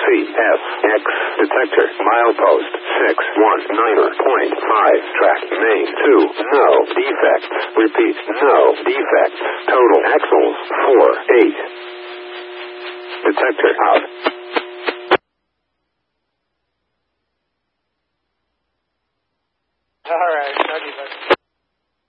CFX detector milepost 619.5 track main 2 no defects. Repeat, no defects. Total axles 4 8. Detector out. All right.